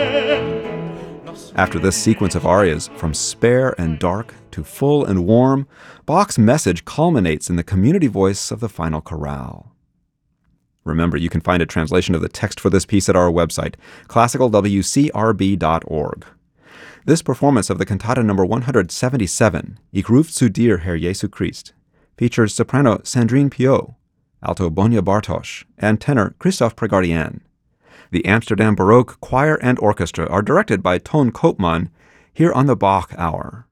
After this sequence of arias, from spare and dark to full and warm, Bach's message culminates in the community voice of the final chorale. Remember, you can find a translation of the text for this piece at our website, classicalwcrb.org. This performance of the cantata number 177, Ich ruf zu dir, Herr Jesu Christ, features soprano Sandrine Piot, alto Bonia Bartosz, and tenor Christophe Pregardian. The Amsterdam Baroque Choir and Orchestra are directed by Toon Koopman here on the Bach Hour.